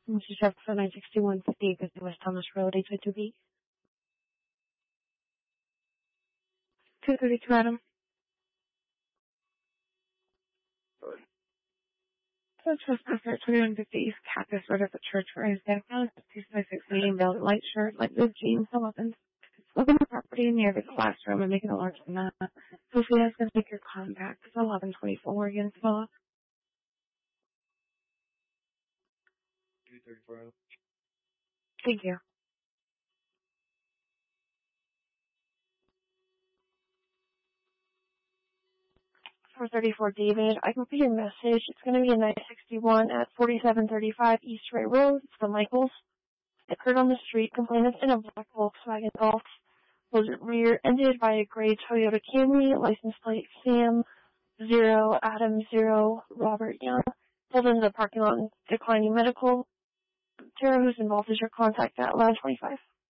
Mrs. Jefferson, 96150, West Thomas Road, H2B. 232, Adam. So it's Trespasser, 2150 East Cactus Road at the church for his background. 256 medium velvet light shirt, light blue jeans, no weapons. Looking at the property near the classroom and making it larger than that. So if you guys can make your contact, it's 1124 again, Small. 234. Thank you. 434 David, I can put your message. It's going to be a 961 at 4735 East Ray Road. It's the Michaels. It occurred on the street. Complainant in a black Volkswagen Golf was rear-ended by a gray Toyota Camry, license plate Sam 0 Adam 0 Robert Young. Pulled into the parking lot and declining medical. Tara, who's involved, is your contact at 1125.